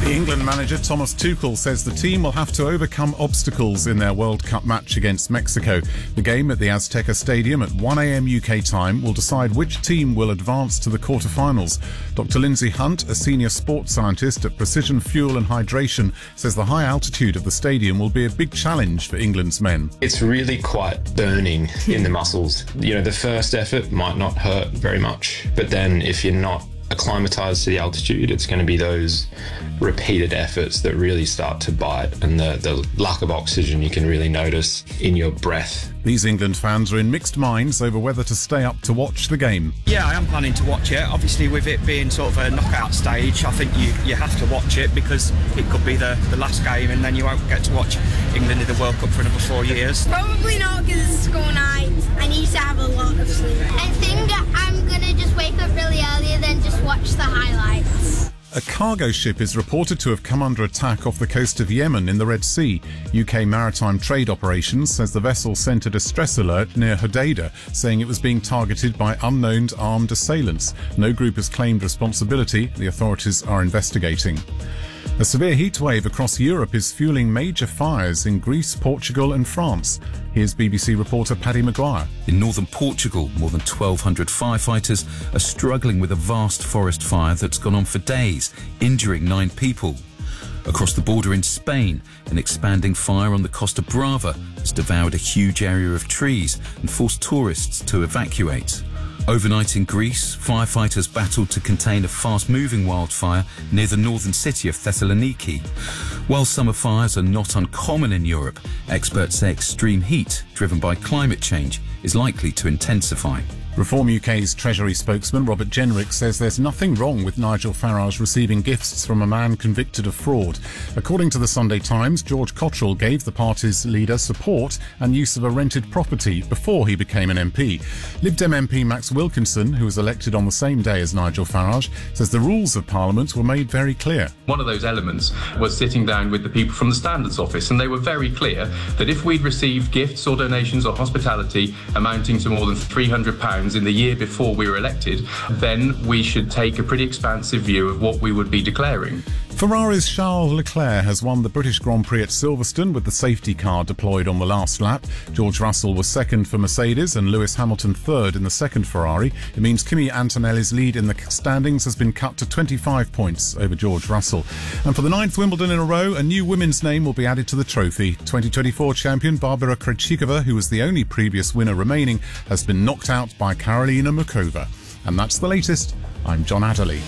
The England manager Thomas Tuchel says the team will have to overcome obstacles in their World Cup match against Mexico. The game at the Azteca Stadium at 1 a.m. UK time will decide which team will advance to the quarter-finals. Dr. Lindsay Hunt, a senior sports scientist at Precision Fuel and Hydration, says the high altitude of the stadium will be a big challenge for England's men. It's really quite burning in the muscles. The first effort might not hurt very much, but then if you're not acclimatized to the altitude, it's going to be those repeated efforts that really start to bite, and the lack of oxygen you can really notice in your breath. These England fans are in mixed minds over whether to stay up to watch the game. Yeah, I am planning to watch it. Obviously, with it being sort of a knockout stage, I think you have to watch it because it could be the last game and then you won't get to watch England in the World Cup for another 4 years. Probably not, because it's school night. I need to have a lot of sleep. I think I'm going to just wake up really early and then just watch the highlights. A cargo ship is reported to have come under attack off the coast of Yemen in the Red Sea. UK Maritime Trade Operations says the vessel sent a distress alert near Hodeidah, saying it was being targeted by unknown armed assailants. No group has claimed responsibility. The authorities are investigating. A severe heatwave across Europe is fueling major fires in Greece, Portugal and France. Here's BBC reporter Paddy Maguire. In northern Portugal, more than 1,200 firefighters are struggling with a vast forest fire that's gone on for days, injuring 9 people. Across the border in Spain, an expanding fire on the Costa Brava has devoured a huge area of trees and forced tourists to evacuate. Overnight in Greece, firefighters battled to contain a fast-moving wildfire near the northern city of Thessaloniki. While summer fires are not uncommon in Europe, experts say extreme heat, driven by climate change, is likely to intensify. Reform UK's Treasury spokesman Robert Jenrick says there's nothing wrong with Nigel Farage receiving gifts from a man convicted of fraud. According to the Sunday Times, George Cottrell gave the party's leader support and use of a rented property before he became an MP. Lib Dem MP Max Wilkinson, who was elected on the same day as Nigel Farage, says the rules of Parliament were made very clear. One of those elements was sitting down with the people from the Standards Office, and they were very clear that if we'd received gifts or donations or hospitality amounting to more than £300 in the year before we were elected, then we should take a pretty expansive view of what we would be declaring. Ferrari's Charles Leclerc has won the British Grand Prix at Silverstone with the safety car deployed on the last lap. George Russell was second for Mercedes and Lewis Hamilton third in the second Ferrari. It means Kimi Antonelli's lead in the standings has been cut to 25 points over George Russell. And for the 9th Wimbledon in a row, a new women's name will be added to the trophy. 2024 champion Barbara Krejcikova, who was the only previous winner remaining, has been knocked out by Karolina Muchova. And that's the latest. I'm John Adderley.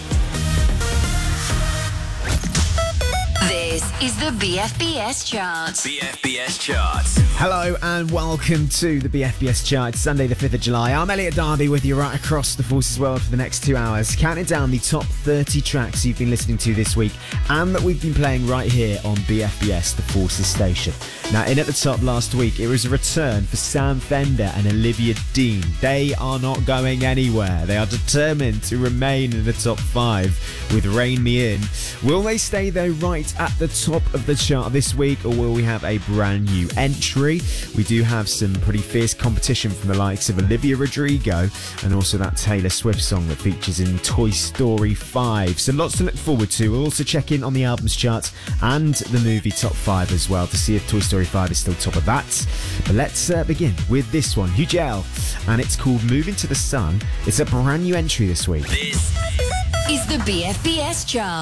This is the BFBS Charts. BFBS Charts. Hello and welcome to the BFBS Charts, Sunday the 5th of July. I'm Elliot Darby with you right across the Forces world for the next 2 hours, counting down the top 30 tracks you've been listening to this week and that we've been playing right here on BFBS, the Forces station. Now, in at the top last week, it was a return for Sam Fender and Olivia Dean. They are not going anywhere. They are determined to remain in the top 5 with Rain Me In. Will they stay, though, right at the top of the chart this week, or will we have a brand new entry? We do have some pretty fierce competition from the likes of Olivia Rodrigo and also that Taylor Swift song that features in Toy Story 5. So lots to look forward to. We'll also check in on the albums charts and the movie top 5 as well to see if Toy Story 5 is still top of that. But let's begin with this one, Hugel, and it's called Moving to the Sun. It's a brand new entry this week. This is the BFBS Chart.